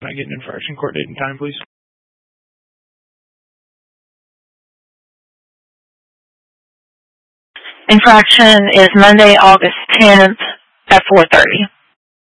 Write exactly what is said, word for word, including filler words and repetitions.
Can I get an infraction court date and time, please? Infraction is Monday, August tenth at four thirty.